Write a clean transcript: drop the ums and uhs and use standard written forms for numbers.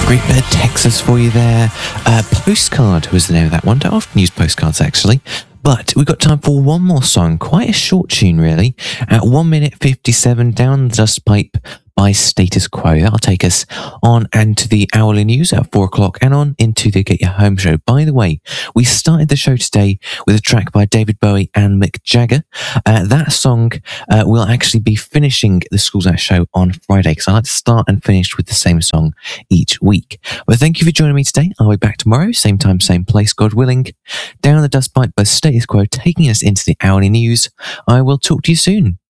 Great bit of Texas for you there. Postcard was the name of that one. Don't often use postcards, actually. But we've got time for one more song. Quite a short tune, really. At 1 minute 57, Down the Dust Pipe by Status Quo. That'll take us on and to the hourly news at 4 o'clock and on into the Get Your Home show. By the way, we started the show today with a track by David Bowie and Mick Jagger. That song will actually be finishing the Schools Out show on Friday, because I like to start and finish with the same song each week. But thank you for joining me today. I'll be back tomorrow, same time, same place, God willing. Down the Dust Pipe by Status Quo, taking us into the hourly news. I will talk to you soon.